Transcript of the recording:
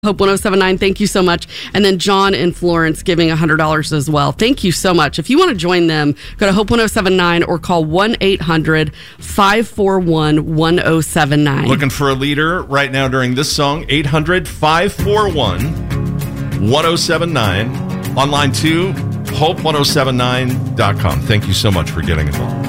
Hope 1079, thank you so much. And then John in Florence giving $100 as well. Thank you so much. If you want to join them, go to Hope 1079 or call 1-800-541-1079. Looking for a leader right now during this song, 800-541-1079. Online to hope1079.com. Thank you so much for getting involved.